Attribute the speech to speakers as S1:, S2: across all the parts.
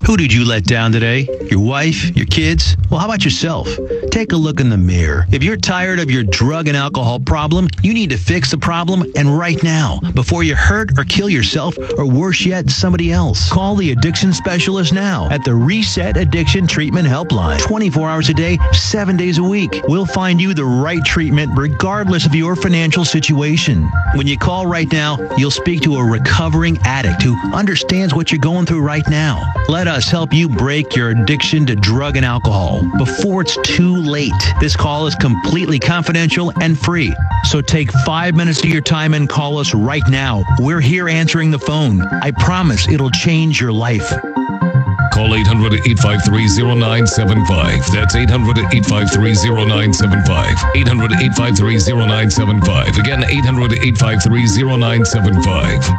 S1: Who did you let down today? Your wife? Your kids? Well, how about yourself? Take a look in the mirror. If you're tired of your drug and alcohol problem, you need to fix the problem, and right now, before you hurt or kill yourself, or worse yet, somebody else. Call the addiction specialist now at the Reset Addiction Treatment Helpline. 24 hours a day, 7 days a week. We'll find you the right treatment regardless of your financial situation. When you call right now, you'll speak to a recovering addict who understands what you're going through right now. Let us help you break your addiction to drug and alcohol before it's too late. This call is completely confidential and free. So take 5 minutes of your time and call us right now. We're here answering the phone. I promise it'll change your life.
S2: Call 800-853-0975. That's 800-853-0975. 800-853-0975. Again, 800-853-0975.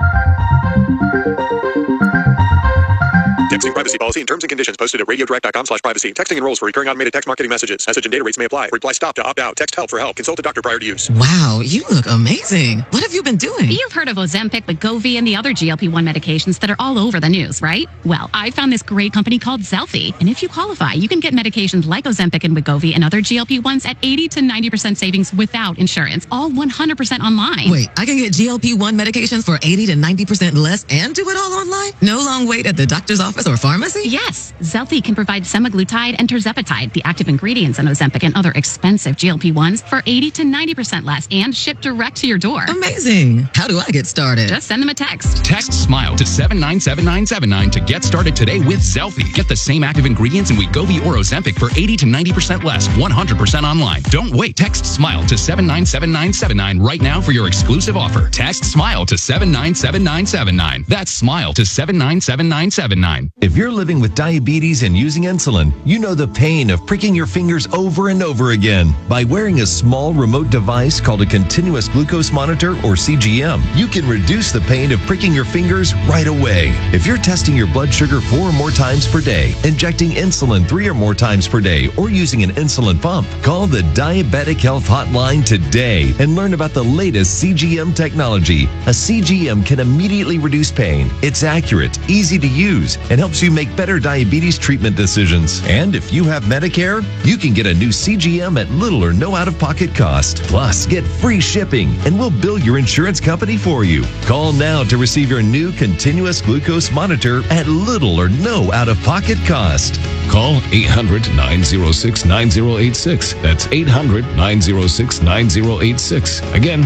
S3: Texting privacy policy and terms and conditions posted at radiodirect.com/privacy. Texting enrolls for recurring automated text marketing messages. Message and data rates may apply. Reply stop to opt out. Text help for help. Consult a doctor prior to use.
S4: Wow, you look amazing. What have you been doing?
S5: You've heard of Ozempic, Wegovy, and the other GLP-1 medications that are all over the news, right? Well, I found this great company called Zelfie. And if you qualify, you can get medications like Ozempic and Wegovy and other GLP-1s at 80 to 90% savings without insurance. All 100% online.
S4: Wait, I can get GLP-1 medications for 80 to 90% less and do it all online? No long wait at the doctor's office or pharmacy?
S5: Yes, Zelfie can provide semaglutide and tirzepatide, the active ingredients in Ozempic and other expensive GLP-1s, for 80 to 90% less and shipped direct to your door.
S4: Amazing. How do I get started?
S5: Just send them a text.
S6: Text SMILE to 797979 to get started today with Zelfie. Get the same active ingredients in Wegovy or Ozempic for 80 to 90% less, 100% online. Don't wait. Text SMILE to 797979 right now for your exclusive offer. Text SMILE to 797979. That's SMILE to 797979.
S7: If you're living with diabetes and using insulin, you know the pain of pricking your fingers over and over again. By wearing a small remote device called a continuous glucose monitor, or CGM, you can reduce the pain of pricking your fingers right away. If you're testing your blood sugar 4 or more times per day, injecting insulin 3 or more times per day, or using an insulin pump, call the Diabetic Health Hotline today and learn about the latest CGM technology. A CGM can immediately reduce pain. It's accurate, easy to use, and helps you make better diabetes treatment decisions. And if you have Medicare, you can get a new CGM at little or no out-of-pocket cost. Plus, get free shipping, and we'll bill your insurance company for you. Call now to receive your new continuous glucose monitor at little or no out-of-pocket cost.
S2: Call 800-906-9086. That's 800-906-9086. Again,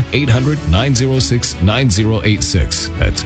S2: 800-906-9086. That's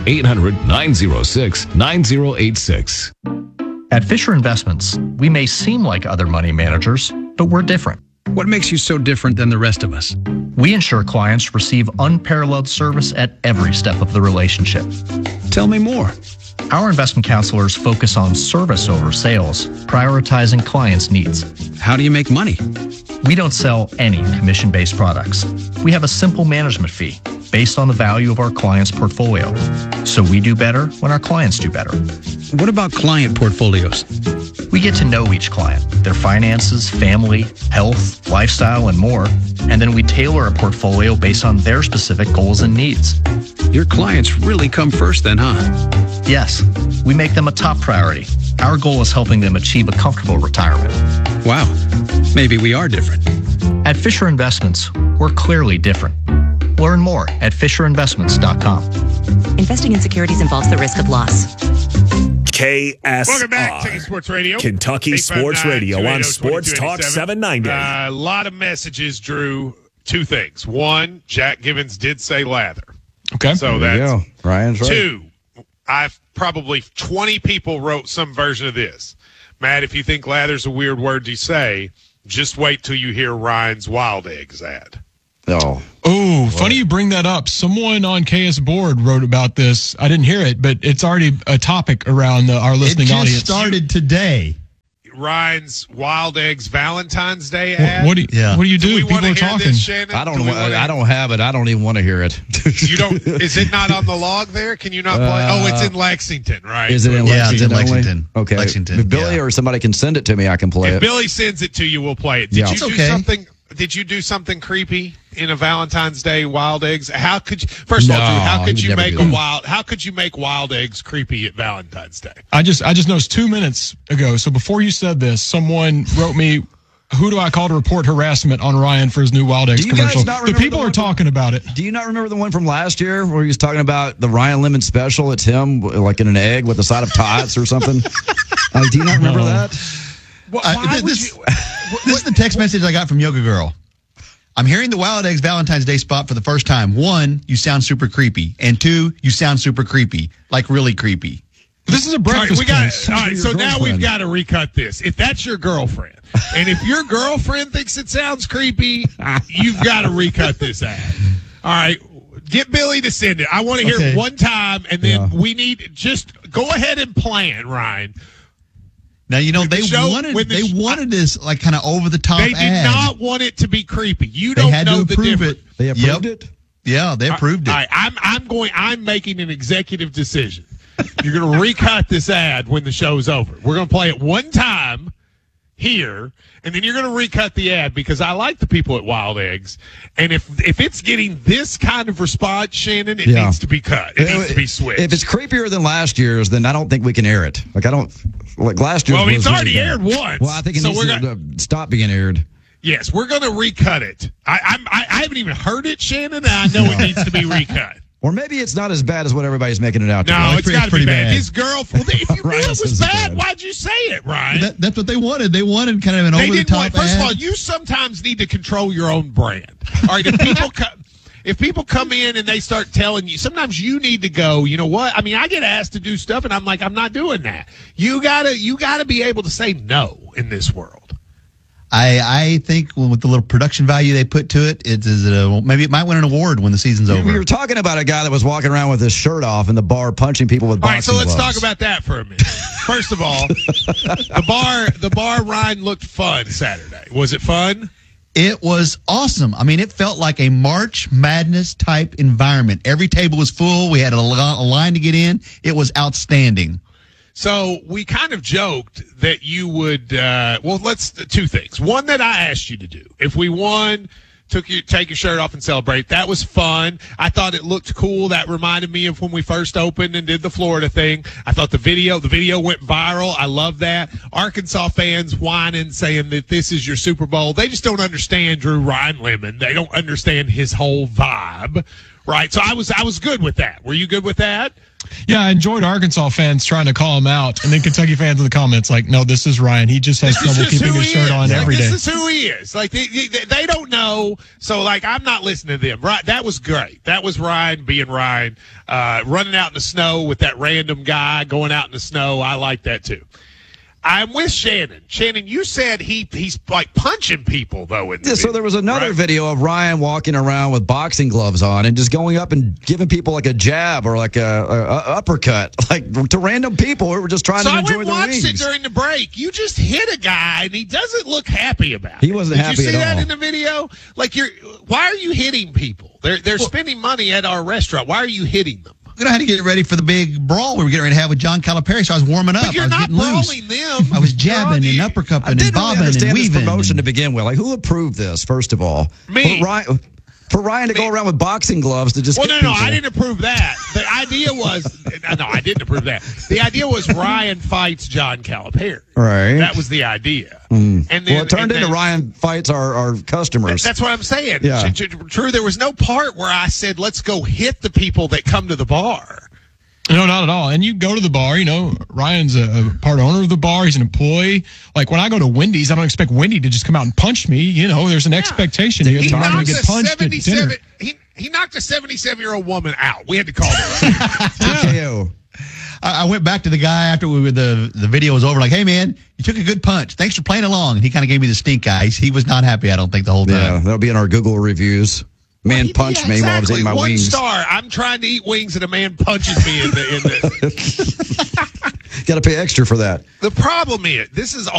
S2: 800-906-9086.
S8: At Fisher Investments, we may seem like other money managers, but we're different.
S9: What makes you so different than the rest of us?
S8: We ensure clients receive unparalleled service at every step of the relationship.
S9: Tell me more.
S8: Our investment counselors focus on service over sales, prioritizing clients' needs.
S9: How do you make money?
S8: We don't sell any commission-based products. We have a simple management fee based on the value of our client's portfolio. So we do better when our clients do better.
S9: What about client portfolios?
S8: We get to know each client, their finances, family, health, lifestyle, and more, and then we tailor a portfolio based on their specific goals and needs.
S9: Your clients really come first then, huh?
S8: Yes, we make them a top priority. Our goal is helping them achieve a comfortable retirement.
S9: Wow, maybe we are different.
S8: At Fisher Investments, we're clearly different. Learn more at FisherInvestments.com.
S10: Investing in securities involves the risk of loss.
S11: KSR.
S12: Welcome back, Kentucky Sports Radio.
S11: Kentucky Sports Radio on Sports Talk 790.
S12: A lot of messages, Drew. Two things. One, Jack Givens did say lather.
S13: Okay.
S12: So that's
S13: Ryan's right.
S12: Two, I've probably 20 people wrote some version of this. Matt, if you think lather's a weird word to say, just wait till you hear Ryan's Wild Eggs ad.
S13: Oh,
S14: funny you bring that up. Someone on KS Board wrote about this. I didn't hear it, but it's already a topic around our listening audience.
S15: It just started today.
S12: Ryan's Wild Eggs Valentine's Day ad.
S14: What do you do?
S12: People
S14: are talking.
S12: This,
S13: I don't have it. I don't even want to hear it.
S12: You don't? Is it not on the log there? Can you not play? Oh, it's in Lexington, right?
S13: Is it in Lexington?
S15: Yeah, it's in Lexington.
S13: Okay.
S15: Lexington.
S13: If Billy or somebody can send it to me, I can play
S12: if
S13: it.
S12: Billy sends it to you, we'll play it. Did you do something? did you do something creepy in a Valentine's Day wild eggs? How could you? First of all, Drew, how could you make wild eggs creepy at Valentine's Day?
S14: I just noticed 2 minutes ago. So before you said this, someone wrote me, "Who do I call to report harassment on Ryan for his new wild eggs commercial?" The people are talking about it.
S13: Do you not remember the one from last year where he was talking about the Ryan Lemon special? It's him like in an egg with a side of tots or something. Do you not remember that?
S15: This is the text message I got from Yoga Girl. I'm hearing the Wild Eggs Valentine's Day spot for the first time. 1, you sound super creepy. And 2, you sound super creepy. Like really creepy.
S14: This is a breakfast place.
S12: All right, so now we've got to recut this. If that's your girlfriend, and if your girlfriend thinks it sounds creepy, you've got to recut this ad. All right, get Billy to send it. I want to hear it one time, and then we need just go ahead and plan, Ryan.
S15: Now, you know, they wanted this like kind of over the top ad.
S12: They did not want it to be creepy. You don't know the difference.
S13: They approved it?
S15: Yeah, they approved it.
S12: All right, I'm making an executive decision. You're going to recut this ad when the show's over. We're going to play it one time here, and then you're going to recut the ad because I like the people at Wild Eggs. And if it's getting this kind of response, Shannon, it needs to be cut. It needs to be switched.
S13: If it's creepier than last year's, then I don't think we can air it. Like last year's.
S12: Well, it's already aired once.
S13: Well, I think it needs to stop being aired.
S12: Yes, we're going to recut it. I haven't even heard it, Shannon, and I know it needs to be recut.
S13: Or maybe it's not as bad as what everybody's making it out to be.
S12: No, it's got to be bad. His girlfriend. If you knew it was bad, why'd you say it, Ryan?
S15: That's what they wanted. They wanted kind of an over-the-top ad.
S12: First of all, you sometimes need to control your own brand. All right, if people come in and they start telling you, sometimes you need to go, you know what? I mean, I get asked to do stuff, and I'm like, I'm not doing that. You gotta be able to say no in this world.
S15: I think with the little production value they put to it, maybe it might win an award when the season's over.
S13: We were talking about a guy that was walking around with his shirt off in the bar punching people with boxing gloves.
S12: All right, so let's talk about that for a minute. First of all, the bar Ryan looked fun Saturday. Was it fun?
S15: It was awesome. I mean, it felt like a March Madness type environment. Every table was full. We had a line to get in. It was outstanding.
S12: So we kind of joked that you would, two things. One that I asked you to do. If we won, take your shirt off and celebrate. That was fun. I thought it looked cool. That reminded me of when we first opened and did the Florida thing. I thought the video went viral. I love that. Arkansas fans whining, saying that this is your Super Bowl. They just don't understand Drew Ryan Lemon. They don't understand his whole vibe. Right. So I was good with that. Were you good with that?
S14: Yeah, I enjoyed Arkansas fans trying to call him out, and then Kentucky fans in the comments like, no, this is Ryan. He just has trouble keeping his shirt on every day.
S12: This is who he is. Like they don't know, so like I'm not listening to them. Right? That was great. That was Ryan being Ryan, running out in the snow with that random guy going out in the snow. I like that too. I'm with Shannon. Shannon, you said he's like punching people, though.
S13: So there was another video of Ryan walking around with boxing gloves on and just going up and giving people like a jab or like a uppercut, like to random people who were just trying to enjoy the wings.
S12: So I watched it during the break. You just hit a guy, and he doesn't look happy about it.
S13: He wasn't happy at all.
S12: Did you see that in the video? Like, why are you hitting people? They're spending money at our restaurant. Why are you hitting them?
S15: We know how to get ready for the big brawl we were getting ready to have with John Calipari, so I was warming up.
S12: But you're not brawling them.
S15: I was jabbing and uppercutting and bobbing and weaving.
S13: This promotion to begin with. Like, who approved this, first of all?
S12: Me.
S13: For Ryan to go around with boxing gloves to just
S12: no, I didn't approve that. The idea was no, I didn't approve that. The idea was Ryan fights John Calipari.
S13: Right.
S12: That was the idea.
S13: And then, it turned into Ryan fights our customers.
S12: That's what I'm saying.
S13: Yeah.
S12: True, there was no part where I said, let's go hit the people that come to the bar.
S14: No, not at all. And you go to the bar, Ryan's a part owner of the bar. He's an employee. Like when I go to Wendy's, I don't expect Wendy to just come out and punch me. There's an expectation.
S12: He knocked get punched at dinner. He knocked a 77-year-old woman out. We had to call her.
S15: I went back to the guy after the video was over, like, hey, man, you took a good punch. Thanks for playing along. And he kind of gave me the stink eye. He was not happy, I don't think, the whole time.
S13: Yeah, that'll be in our Google reviews. Man punched me while I was eating my wings.
S12: 1 star. I'm trying to eat wings and a man punches me in the
S13: Got to pay extra for that.
S12: The problem is, this is